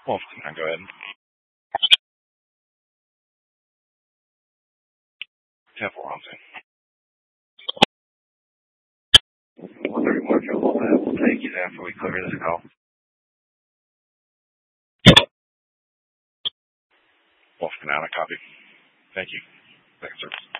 Well, go ahead. 10-4 on 131 fuel. We'll take you there after we clear this call. Wolf Canada, copy. Thank you. Thanks, sir.